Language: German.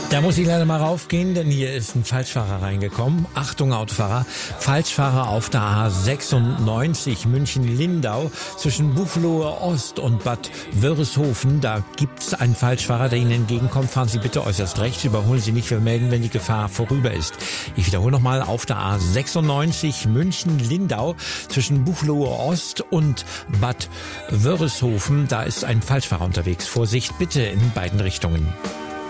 Da muss ich leider mal raufgehen, denn hier ist ein Falschfahrer reingekommen. Achtung, Autofahrer. Falschfahrer auf der A96 München-Lindau zwischen Buchloe Ost und Bad Wörishofen. Da gibt's einen Falschfahrer, der Ihnen entgegenkommt. Fahren Sie bitte äußerst rechts. Überholen Sie nicht. Wir melden, wenn die Gefahr vorüber ist. Ich wiederhole nochmal. Auf der A96 München-Lindau zwischen Buchloe Ost und Bad Wörishofen. Da ist ein Falschfahrer unterwegs. Vorsicht bitte in beiden Richtungen.